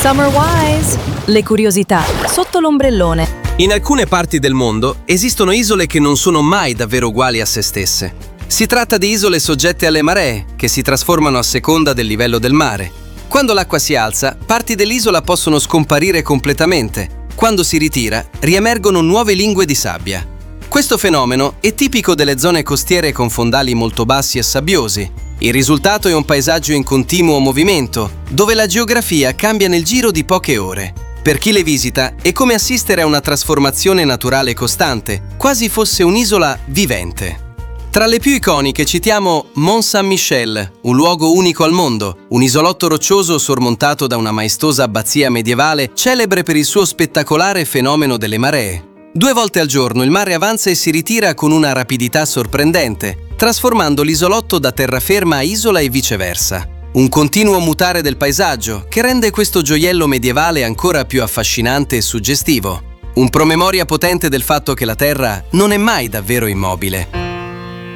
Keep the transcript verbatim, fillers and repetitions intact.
Summer Wise! Le curiosità sotto l'ombrellone. In alcune parti del mondo esistono isole che non sono mai davvero uguali a se stesse. Si tratta di isole soggette alle maree, che si trasformano a seconda del livello del mare. Quando l'acqua si alza, parti dell'isola possono scomparire completamente. Quando si ritira, riemergono nuove lingue di sabbia. Questo fenomeno è tipico delle zone costiere con fondali molto bassi e sabbiosi. Il risultato è un paesaggio in continuo movimento, dove la geografia cambia nel giro di poche ore. Per chi le visita è come assistere a una trasformazione naturale costante, quasi fosse un'isola vivente. Tra le più iconiche citiamo Mont Saint-Michel, un luogo unico al mondo, un isolotto roccioso sormontato da una maestosa abbazia medievale celebre per il suo spettacolare fenomeno delle maree. Due volte al giorno il mare avanza e si ritira con una rapidità sorprendente, trasformando l'isolotto da terraferma a isola e viceversa. Un continuo mutare del paesaggio che rende questo gioiello medievale ancora più affascinante e suggestivo. Un promemoria potente del fatto che la Terra non è mai davvero immobile.